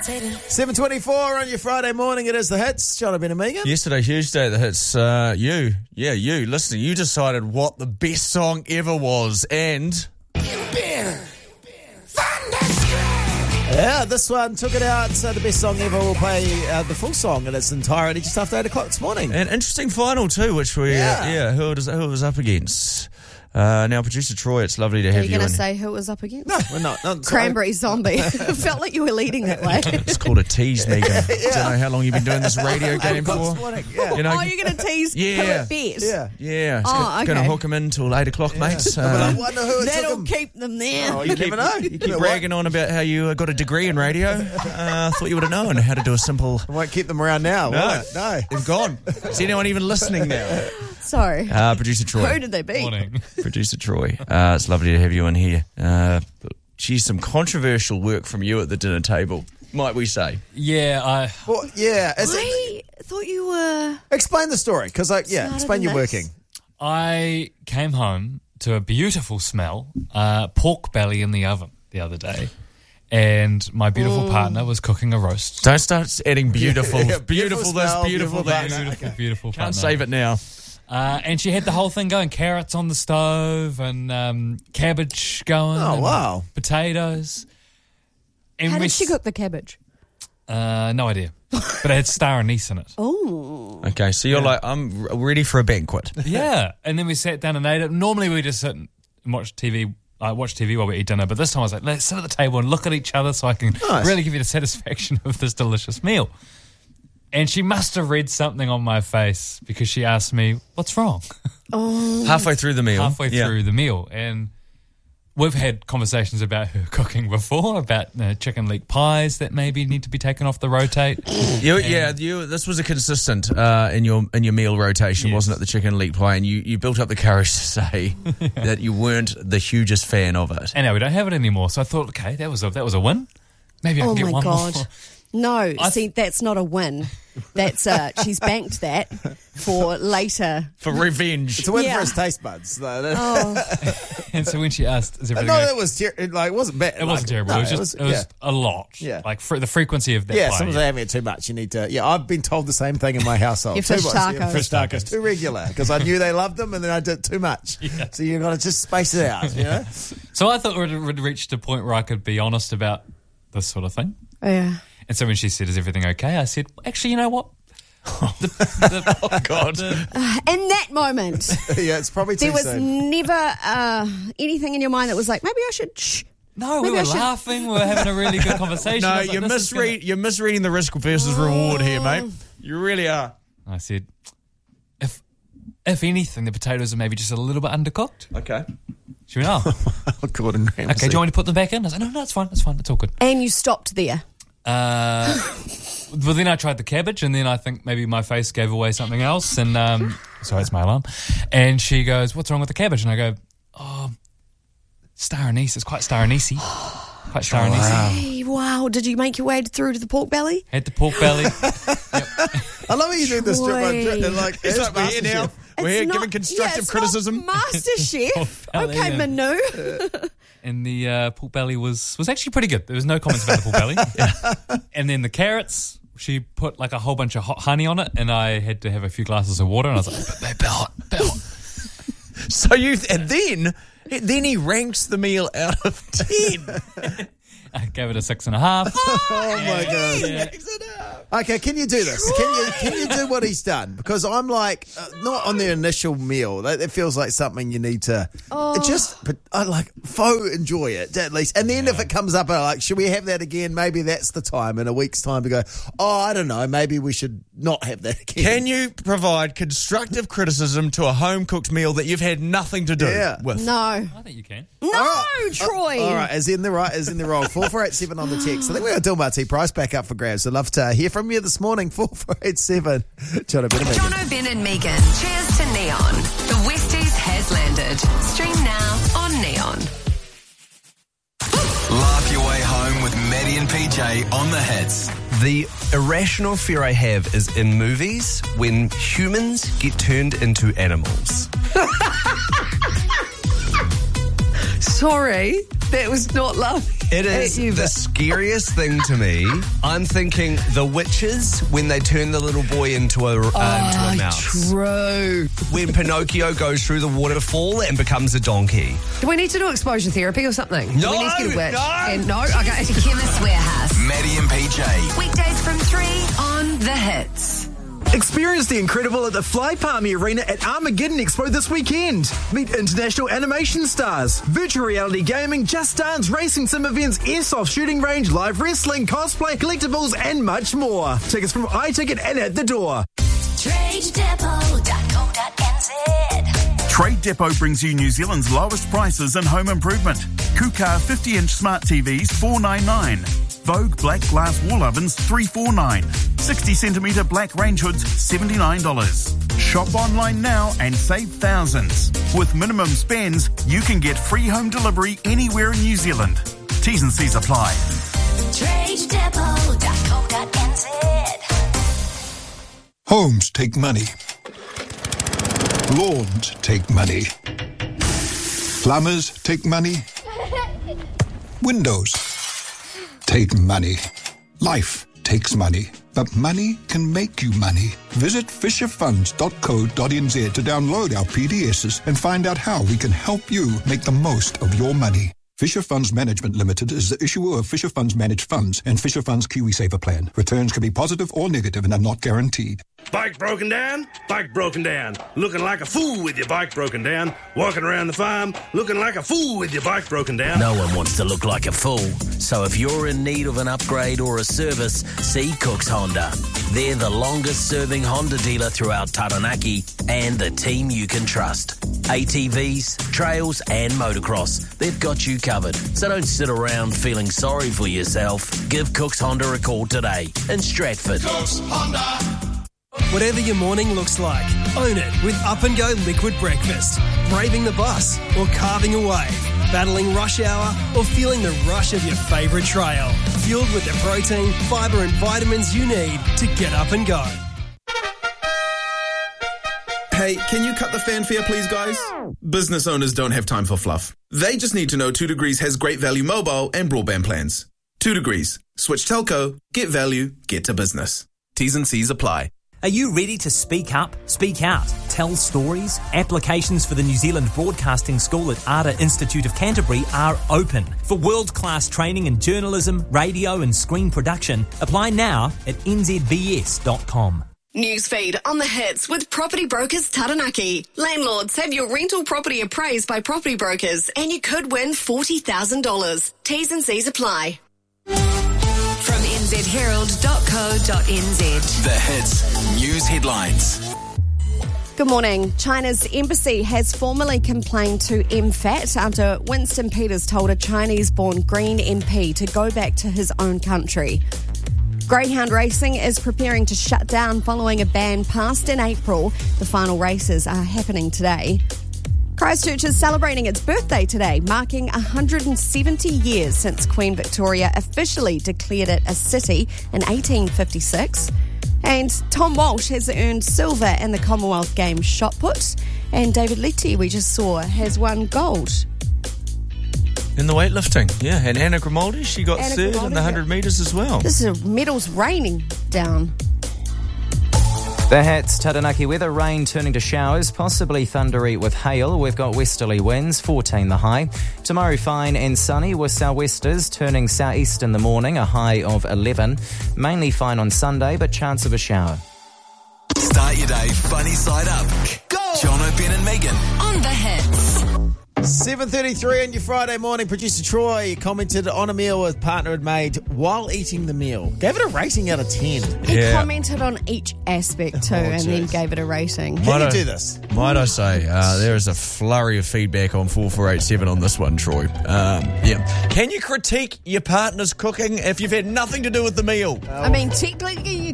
levitating. 7:24 on your Friday morning. It is the hits. Jonathan and Megan. Yesterday, huge day at the hits. You listening, you decided what the best song ever was, and Yeah, this one took it out. The best song ever. We'll play the full song in its entirety just after 8 o'clock this morning. an interesting final too, which we who it was up against. Now, producer Troy, it's lovely to Are have you you. going to say who it was up against? No, we're not. Cranberry Zombie. It felt like you were leading that way. It's called a tease, Megan. I don't know how long you've been doing this radio game for. Yeah. You know, Oh, you're going to tease who Yeah. it bet? Yeah. Going to okay. hook him in till 8 o'clock, mate. I wonder who it took That'll him. keep them there. Oh, you never know. You Keep bragging on about how you got a degree in radio. Thought you would have known how to do a simple. I won't keep them around now. will No. it? No. They've gone. Is anyone even listening now? Sorry. Producer Troy. Who did they beat? Morning. Producer Troy. It's lovely to have you in here. Geez, some controversial work from you at the dinner table, might we say? Yeah, Well, yeah. I thought you were... Explain the story, because Smarter explain your than this. working. I came home to a beautiful smell, pork belly in the oven the other day, and my beautiful partner was cooking a roast. Don't start adding beautiful, Yeah, beautiful this, smell, beautiful that. Beautiful, beautiful Can't partner. save it now. And she had the whole thing going, carrots on the stove and cabbage going. Oh, and wow. Potatoes. And How we did she cook the cabbage? No idea. But it had star anise in it. Oh. Okay, so you're like, I'm ready for a banquet. Yeah. And then we sat down and ate it. Normally we just sit and watch TV. I watch TV while we eat dinner, but this time I was like, let's sit at the table and look at each other so I can Nice. really give you the satisfaction of this delicious meal. And she must have read something on my face because she asked me, what's wrong? Halfway through the meal. Halfway through the meal. And we've had conversations about her cooking before, about chicken leek pies that maybe need to be taken off the rotate. This was a consistent in your meal rotation, Yes. wasn't it? The chicken leek pie, and you built up the courage to say that you weren't the hugest fan of it. And now we don't have it anymore. So I thought, okay, that was a win. Maybe I can Oh get my one God. more. No, see, that's not a win. That's she's banked that for later. For revenge. It's a win Yeah. for his taste buds. though. Oh, And so when she asked, is No, everything okay? that was it wasn't bad. It wasn't terrible. No, it was a lot. Yeah. Like the frequency of that Yeah, pie. sometimes they're having it too much. You need to. Yeah, I've been told the same thing in my household. Your fish Too much. tacos. Yeah, fish tacos. Too regular because I knew they loved them and then I did too much. Yeah. So you've got to just space it out, you know? So I thought we'd reached a point where I could be honest about this sort of thing. yeah. And so when she said, is everything okay? I said, actually, you know what? Oh, God. In that moment, Yeah, it's probably too there was soon. never anything in your mind that was like, maybe I should. Shh. No, we Maybe were I should- laughing. We were having a really good conversation. No, I was like, you're this is you're misreading the risk versus reward here, mate. You really are. gonna- I said, if anything, the potatoes are maybe just a little bit undercooked. Okay. She went, oh, Gordon Ramsay. okay, do you want me to put them back in? I was like, no, it's fine, it's all good. And you stopped there. Well, then I tried the cabbage, and then I think maybe my face gave away something else, and sorry, it's my alarm. And she goes, what's wrong with the cabbage? And I go, oh, star anise. It's quite star anisey. Quite star anisey. Hey, wow. Did you make your way through to the pork belly? Had the pork belly. I love how you do this strip by Troy. strip. Like, It's like we're here now. We're here It's giving not- constructive it's criticism. Not Master Chef. belly, Okay, yeah. Manu. And the pork belly was actually pretty good. There was no comments about the pork belly. And then the carrots, she put like a whole bunch of hot honey on it, and I had to have a few glasses of water, and I was like, bit hot. So then he ranks the meal out of 10. I gave it a 6.5. Oh my God. Okay, can you do this? Can you do what he's done? Because I'm like, not on the initial meal. That feels like something you need to but I like faux enjoy it at least. And then if it comes up, I'm like, should we have that again? Maybe that's the time in a week's time to go, I don't know, maybe we should not have that again. Can you provide constructive criticism to a home-cooked meal that you've had nothing to do with? No. I think you can. No, Troy. All right, as in the wrong. 4487 on the text. I think we're going to do Marty Price back up for grabs. I'd love to hear from you this morning. 4487. John O'Brien. Jono, Ben and Megan. Cheers to Neon. The Westies has landed. Stream now on Neon. Laugh your way home with Maddie and PJ on the hits. The irrational fear I have is in movies when humans get turned into animals. Sorry. That was not love. It is the scariest thing to me. I'm thinking the witches when they turn the little boy into a mouse. True. When Pinocchio goes through the waterfall and becomes a donkey. Do we need to do exposure therapy or something? No, Do we need to get a witch? no. Okay. Chemist Warehouse. Maddie and PJ. Weekdays from 3 on The Hits. Experience the incredible at the Fly Palmy Arena at Armageddon Expo this weekend. Meet international animation stars, virtual reality gaming, Just Dance, racing sim events, airsoft shooting range, live wrestling, cosplay, collectibles, and much more. Tickets from iTicket and at the door. TradeDepot.co.nz. Trade Depot brings you New Zealand's lowest prices in home improvement. Kukar 50-inch smart TVs $499. Vogue black glass wall ovens $349. 60cm black range hoods $79. Shop online now and save thousands. With minimum spends, you can get free home delivery anywhere in New Zealand. T's and C's apply. TradeDepot.co.nz. Homes take money. Lawns take money. Plumbers take money. Windows take money. Life takes money. But money can make you money. Visit fisherfunds.co.nz to download our PDSs and find out how we can help you make the most of your money. Fisher Funds Management Limited is the issuer of Fisher Funds Managed Funds and Fisher Funds KiwiSaver Plan. Returns can be positive or negative and are not guaranteed. Bike broken down? Bike broken down. Looking like a fool with your bike broken down. Walking around the farm, looking like a fool with your bike broken down. No one wants to look like a fool. So if you're in need of an upgrade or a service, see Cooks Honda. They're the longest serving Honda dealer throughout Taranaki and the team you can trust. ATVs, trails and motocross. They've got you covered. So don't sit around feeling sorry for yourself. Give Cooks Honda a call today in Stratford. Cooks Honda. Whatever your morning looks like, own it with Up and Go Liquid Breakfast. Braving the bus or carving away. Battling rush hour or feeling the rush of your favourite trail. Fueled with the protein, fibre and vitamins you need to get up and go. Hey, can you cut the fanfare please, guys? Business owners don't have time for fluff. They just need to know 2 Degrees has great value mobile and broadband plans. 2 Degrees. Switch telco, get value, get to business. T's and C's apply. Are you ready to speak up, speak out, tell stories? Applications for the New Zealand Broadcasting School at ARTA Institute of Canterbury are open. For world-class training in journalism, radio and screen production, apply now at nzbs.com. Newsfeed on The Hits with Property Brokers Taranaki. Landlords, have your rental property appraised by Property Brokers and you could win $40,000. T's and C's apply. From nzherald.co.nz. The Hits News Headlines. Good morning. China's embassy has formally complained to MFAT after Winston Peters told a Chinese-born Green MP to go back to his own country. Greyhound racing is preparing to shut down following a ban passed in April. The final races are happening today. Christchurch is celebrating its birthday today, marking 170 years since Queen Victoria officially declared it a city in 1856. And Tom Walsh has earned silver in the Commonwealth Games shot put. And David Letty, we just saw, has won gold. In the weightlifting, yeah. And Anna Grimaldi, she got Anna third Grimaldi, in the 100 metres as well. This is medals raining down. The Hits, Taranaki weather, rain turning to showers, possibly thundery with hail. We've got westerly winds, 14 the high. Tomorrow fine and sunny with sou'westers turning sou'east in the morning, a high of 11. Mainly fine on Sunday, but chance of a shower. Start your day funny side up. Go! John O'Ben and Megan. On The Hits. 7:33 on your Friday morning. Producer Troy commented on a meal his partner had made while eating the meal. Gave it a rating out of 10. He commented on each aspect too and then gave it a rating. Can you do this? Might I say, there is a flurry of feedback on 4487 on this one, Troy. Yeah. Can you critique your partner's cooking if you've had nothing to do with the meal? I mean, technically you